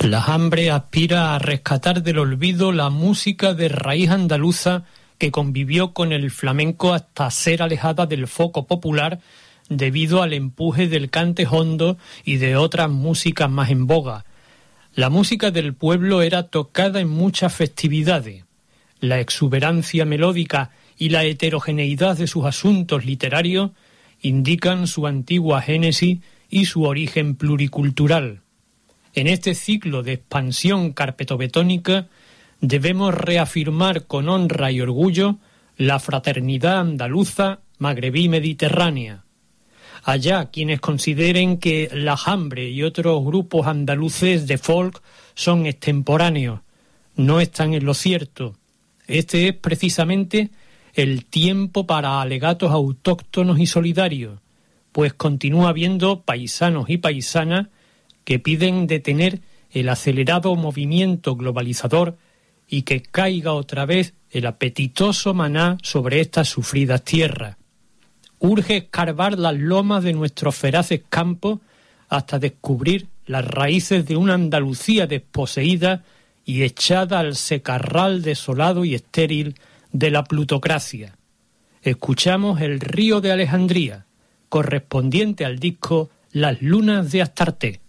La Hambre aspira a rescatar del olvido la música de raíz andaluza que convivió con el flamenco hasta ser alejada del foco popular debido al empuje del cante hondo y de otras músicas más en boga. La música del pueblo era tocada en muchas festividades. La exuberancia melódica y la heterogeneidad de sus asuntos literarios indican su antigua génesis y su origen pluricultural. En este ciclo de expansión carpetobetónica debemos reafirmar con honra y orgullo la fraternidad andaluza magrebí-mediterránea. Allá quienes consideren que la Hambre y otros grupos andaluces de folk son extemporáneos, no están en lo cierto. Este es precisamente el tiempo para alegatos autóctonos y solidarios, pues continúa habiendo paisanos y paisanas que piden detener el acelerado movimiento globalizador y que caiga otra vez el apetitoso maná sobre estas sufridas tierras. Urge escarbar las lomas de nuestros feraces campos hasta descubrir las raíces de una Andalucía desposeída y echada al secarral desolado y estéril de la plutocracia. Escuchamos El río de Alejandría, correspondiente al disco Las lunas de Astarté.